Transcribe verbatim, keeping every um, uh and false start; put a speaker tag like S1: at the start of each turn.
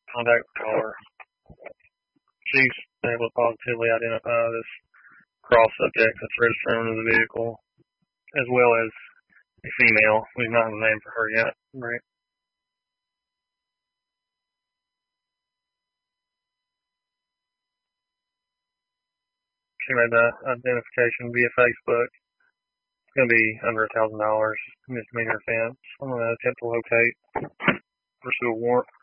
S1: contact with caller. She's able to positively identify this cross subject that's registered under the vehicle, as well as a female. We do not have a name for her yet. Right. She made the identification via Facebook. It's going to be under a thousand dollars misdemeanor offense. I'm going to attempt to locate, pursue a warrant.